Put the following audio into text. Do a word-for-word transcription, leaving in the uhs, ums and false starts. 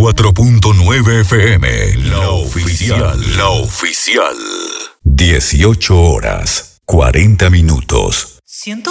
cuatro punto nueve F M. La oficial. La oficial. dieciocho horas, cuarenta minutos.